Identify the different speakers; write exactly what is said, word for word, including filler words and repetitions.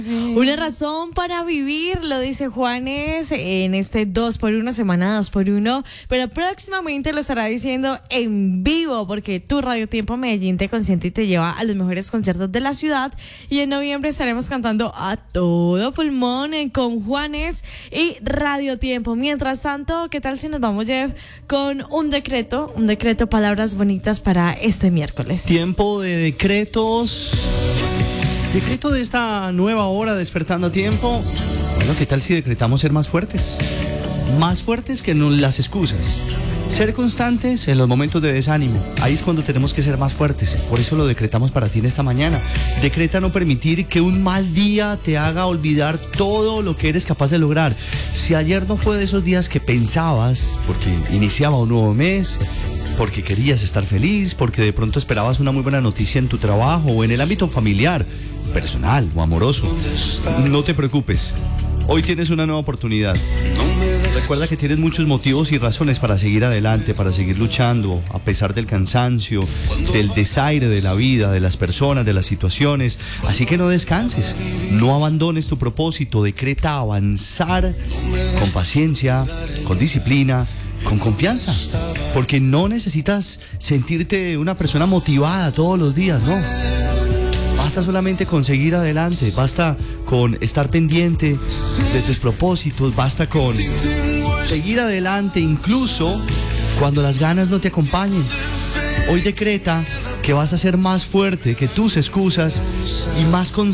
Speaker 1: Una razón para vivir, lo dice Juanes en este dos por uno, semana dos por uno, pero próximamente lo estará diciendo en vivo, porque tu Radio Tiempo Medellín te consiente y te lleva a los mejores conciertos de la ciudad, y en noviembre estaremos cantando a todo pulmón con Juanes y Radio Tiempo. Mientras tanto, ¿qué tal si nos vamos, Jeff, con un decreto, un decreto, palabras bonitas para este miércoles?
Speaker 2: Tiempo de decretos. Decreto de esta nueva hora, despertando a tiempo. Bueno, ¿qué tal si decretamos ser más fuertes? Más fuertes que no las excusas. Ser constantes en los momentos de desánimo. Ahí es cuando tenemos que ser más fuertes. Por eso lo decretamos para ti en esta mañana. Decreta no permitir que un mal día te haga olvidar todo lo que eres capaz de lograr. Si ayer no fue de esos días que pensabas, porque iniciaba un nuevo mes, porque querías estar feliz, porque de pronto esperabas una muy buena noticia en tu trabajo o en el ámbito familiar, personal o amoroso, no te preocupes. Hoy tienes una nueva oportunidad. Recuerda que tienes muchos motivos y razones para seguir adelante, para seguir luchando, a pesar del cansancio, del desaire de la vida, de las personas, de las situaciones. Así que no descanses, no abandones tu propósito, decreta avanzar con paciencia, con disciplina, con confianza, porque no necesitas sentirte una persona motivada todos los días, no. Basta solamente con seguir adelante, basta con estar pendiente de tus propósitos, basta con seguir adelante incluso cuando las ganas no te acompañen. Hoy decreta que vas a ser más fuerte que tus excusas y más constante